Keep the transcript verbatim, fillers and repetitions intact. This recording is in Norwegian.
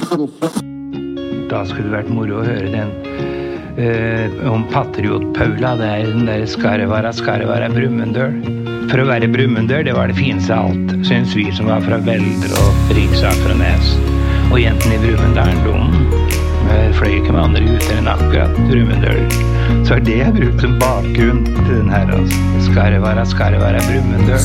Da skulle det vært moro å høre den uh, om Patriot Paula, det er den der Skarvara, Skarvara, Brumunddøl. For å være Brumunddøl, det var det fineste av alt, synes vi som var fra Velder og Riksaker og Nes. Og jentene i Brumunddølen, de fløy ikke med andre ute enn akkurat Brumunddøl. Så er det jeg brukt som bakgrunn til den her, altså. Skarvara, Skarvara, Brumunddøl.